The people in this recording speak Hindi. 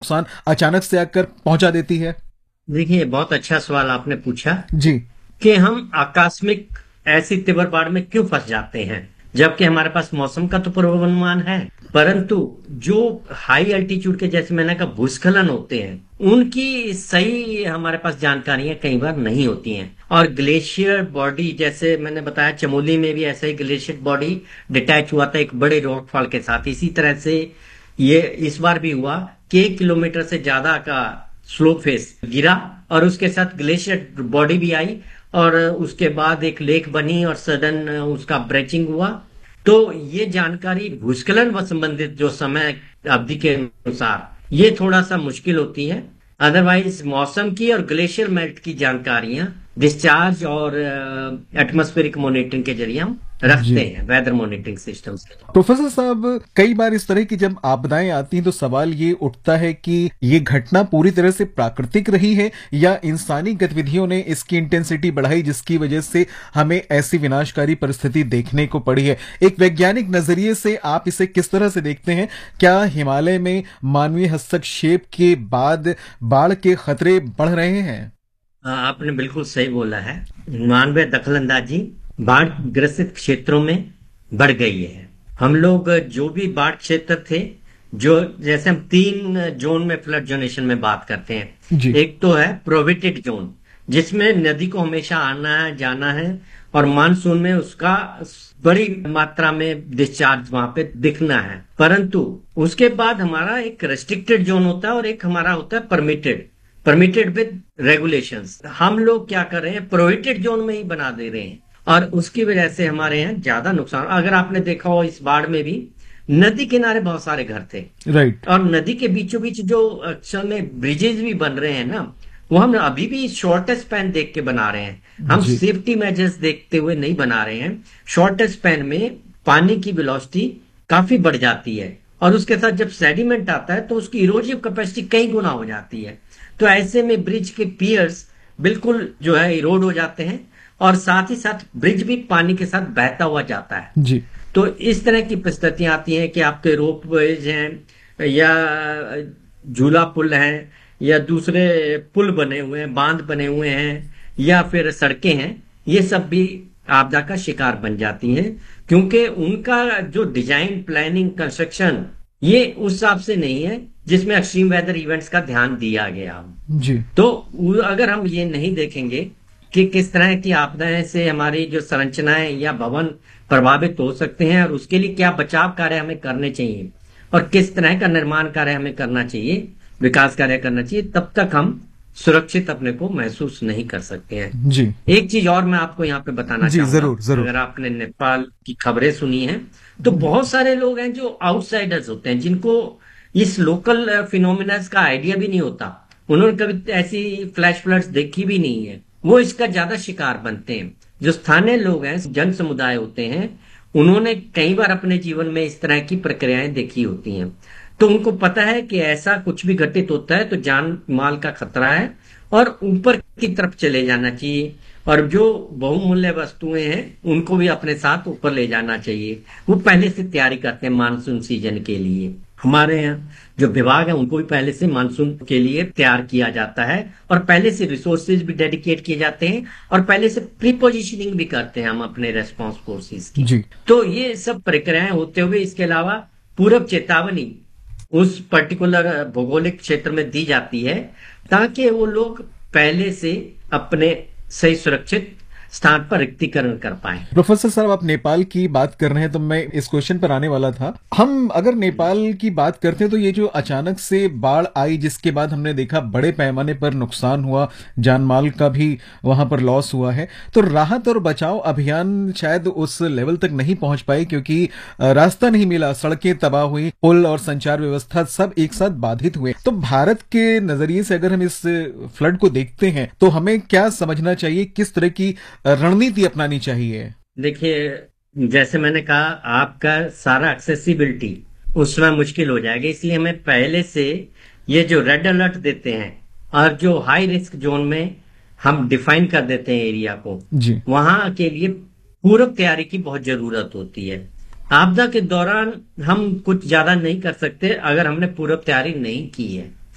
नुकसान अचानक से आकर पहुंचा देती है? देखिए, बहुत अच्छा सवाल आपने पूछा जी। कि हम आकस्मिक ऐसी तीव्र बाढ़ में क्यों फंस जाते हैं, जबकि हमारे पास मौसम का तो पूर्वानुमान है। परंतु जो हाई अल्टीट्यूड के, जैसे मैंने कहा, भूस्खलन होते हैं, उनकी सही हमारे पास जानकारियां कई बार नहीं होती हैं। और ग्लेशियर बॉडी, जैसे मैंने बताया, चमोली में भी ऐसा ही ग्लेशियर बॉडी डिटैच हुआ था एक बड़े रॉकफॉल के साथ। इसी तरह से ये इस बार भी हुआ कि 1 किलोमीटर से ज्यादा का स्लो फेस गिरा और उसके साथ ग्लेशियर बॉडी भी आई और उसके बाद एक लेक बनी और सडन उसका ब्रेचिंग हुआ। तो ये जानकारी भूस्खलन व संबंधित जो समय अवधि के अनुसार ये थोड़ा सा मुश्किल होती है। अदरवाइज मौसम की और ग्लेशियर मेल्ट की जानकारियां डिस्चार्ज और एटमॉस्फेरिक मॉनिटरिंग के जरिए हम रखते जी हैं, वेदर मॉनिटरिंग सिस्टम्स के। प्रोफेसर साहब, कई बार इस तरह की जब आपदाएं आती हैं तो सवाल ये उठता है कि ये घटना पूरी तरह से प्राकृतिक रही है या इंसानी गतिविधियों ने इसकी इंटेंसिटी बढ़ाई, जिसकी वजह से हमें ऐसी विनाशकारी परिस्थिति देखने को पड़ी है। एक वैज्ञानिक नजरिए से आप इसे किस तरह से देखते हैं? क्या हिमालय में मानवीय हस्तक्षेप के बाद बाढ़ के खतरे बढ़ रहे हैं? आपने बिल्कुल सही बोला है। मानवीय दखलंदाजी बाढ़ ग्रसित क्षेत्रों में बढ़ गई है। हम लोग जो भी बाढ़ क्षेत्र थे, जो जैसे हम 3 जोन में फ्लड जोनेशन में बात करते हैं। जी। एक तो है प्रोहिबिटेड जोन, जिसमें नदी को हमेशा आना है जाना है और मानसून में उसका बड़ी मात्रा में डिस्चार्ज वहां पे दिखना है। परंतु उसके बाद हमारा एक रेस्ट्रिक्टेड जोन होता है और एक हमारा होता है परमिटेड विद रेगुलेशंस। हम लोग क्या कर रहे हैं, प्रोहिबिटेड जोन में ही बना दे रहे हैं और उसकी वजह से हमारे यहाँ ज्यादा नुकसान। अगर आपने देखा हो, इस बाढ़ में भी नदी किनारे बहुत सारे घर थे, राइट। और नदी के बीचों बीच जो अक्सर में ब्रिजेज भी बन रहे हैं ना, वो हम अभी भी शॉर्टेस्ट स्पैन देख के बना रहे हैं। हम जी। सेफ्टी मेजर्स देखते हुए नहीं बना रहे हैं। शॉर्टेस्ट स्पैन में पानी की वेलोसिटी काफी बढ़ जाती है और उसके साथ जब सेडिमेंट आता है तो उसकी इरोजिव कैपेसिटी कई गुना हो जाती है। तो ऐसे में ब्रिज के पियर्स बिल्कुल जो है इरोड हो जाते हैं और साथ ही साथ ब्रिज भी पानी के साथ बहता हुआ जाता है। जी। तो इस तरह की परिस्थितियां आती हैं कि आपके रोपवेज हैं या झूला पुल हैं या दूसरे पुल बने हुए हैं, बांध बने हुए हैं या फिर सड़कें हैं, ये सब भी आपदा का शिकार बन जाती हैं, क्योंकि उनका जो डिजाइन, प्लानिंग, कंस्ट्रक्शन ये उस हिसाब से नहीं है जिसमें एक्सट्रीम वेदर इवेंट्स का ध्यान दिया गया। जी। तो अगर हम ये नहीं देखेंगे कि किस तरह की आपदाएं से हमारी जो संरचनाएं या भवन प्रभावित हो सकते हैं और उसके लिए क्या बचाव कार्य हमें करने चाहिए और किस तरह का निर्माण कार्य हमें करना चाहिए, विकास कार्य करना चाहिए, तब तक हम सुरक्षित अपने को महसूस नहीं कर सकते हैं। जी। एक चीज और मैं आपको यहाँ पे बताना जी, चाहूंगा। जरूर जरूर। अगर आपने नेपाल की खबरें सुनी हैं तो बहुत सारे लोग हैं जो आउटसाइडर्स होते हैं, जिनको इस लोकल फिनोमिनास का आइडिया भी नहीं होता। उन्होंने कभी ऐसी फ्लैश फ्लड्स देखी भी नहीं है, वो इसका ज्यादा शिकार बनते हैं। जो स्थानीय लोग हैं, जन समुदाय होते हैं, उन्होंने कई बार अपने जीवन में इस तरह की प्रक्रियाएं देखी होती हैं, तो उनको पता है कि ऐसा कुछ भी घटित होता है तो जान माल का खतरा है और ऊपर की तरफ चले जाना चाहिए और जो बहुमूल्य वस्तुएं हैं उनको भी अपने साथ ऊपर ले जाना चाहिए। वो पहले से तैयारी करते हैं मानसून सीजन के लिए। हमारे यहाँ जो विभाग है उनको भी पहले से मानसून के लिए तैयार किया जाता है और पहले से रिसोर्सेज भी डेडिकेट किए जाते हैं और पहले से प्री पोजिशनिंग भी करते हैं हम अपने रेस्पॉन्स फोर्सेज की। जी। तो ये सब प्रक्रियाएं होते हुए इसके अलावा पूर्व चेतावनी उस पर्टिकुलर भौगोलिक क्षेत्र में दी जाती है ताकि वो लोग पहले से अपने सही सुरक्षित स्थान पर रिक्तीकरण कर पाए। प्रोफेसर साहब, आप नेपाल की बात कर रहे हैं तो मैं इस क्वेश्चन पर आने वाला था। हम अगर नेपाल की बात करते हैं तो ये जो अचानक से बाढ़ आई, जिसके बाद हमने देखा बड़े पैमाने पर नुकसान हुआ, जान माल का भी वहां पर लॉस हुआ है, तो राहत और बचाव अभियान शायद उस लेवल तक नहीं पहुंच पाए क्योंकि रास्ता नहीं मिला, सड़कें तबाह हुई, पुल और संचार व्यवस्था सब एक साथ बाधित हुए। तो भारत के नजरिए से अगर हम इस फ्लड को देखते हैं तो हमें क्या समझना चाहिए, किस तरह की रणनीति अपनानी चाहिए? देखिए, जैसे मैंने कहा, आपका सारा एक्सेसिबिलिटी उस समय मुश्किल हो जाएगा, इसलिए हमें पहले से ये जो रेड अलर्ट देते हैं और जो हाई रिस्क जोन में हम डिफाइन कर देते हैं एरिया को, जी। वहां के लिए पूर्व तैयारी की बहुत जरूरत होती है। आपदा के दौरान हम कुछ ज्यादा नहीं कर सकते अगर हमने पूर्व तैयारी नहीं की है।